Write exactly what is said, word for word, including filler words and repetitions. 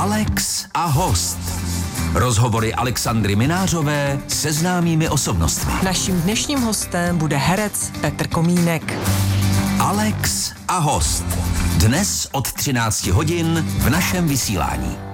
Alex a host. Rozhovory Alexandry Minářové se známými osobnostmi. Naším dnešním hostem bude herec Petr Komínek. Alex a host. Dnes od třinácti hodin v našem vysílání.